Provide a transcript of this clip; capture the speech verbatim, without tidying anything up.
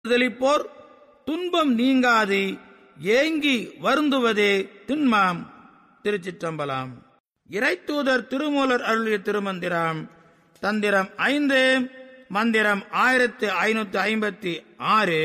தளிப்போர் துன்பம் நீங்காது ஏங்கி வருந்துவதே திண்மாம். திருச்சிற்றம்பலம். இறைத்தூதர் திருமூலர் அருளிய திருமந்திரம் தந்திரம் ஐந்து, மந்திரம் ஆயிரத்து ஐநூத்தி ஐம்பத்தி ஆறு.